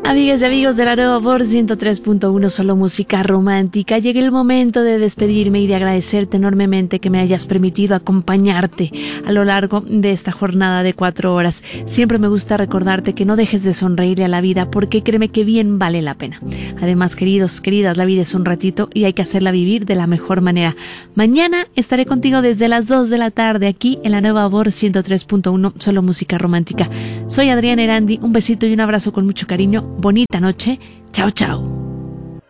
Amigas y amigos de la Nueva Voz 103.1, solo música romántica. Llega el momento de despedirme y de agradecerte enormemente que me hayas permitido acompañarte a lo largo de esta jornada de 4 horas. Siempre me gusta recordarte que no dejes de sonreírle a la vida, porque créeme que bien vale la pena. Además, queridos, queridas, la vida es un ratito y hay que hacerla vivir de la mejor manera. Mañana estaré contigo desde las 2 de la tarde aquí en la Nueva Voz 103.1, solo música romántica. Soy Adriana Erandi, un besito y un abrazo con mucho cariño. Bonita noche. Chao, chao.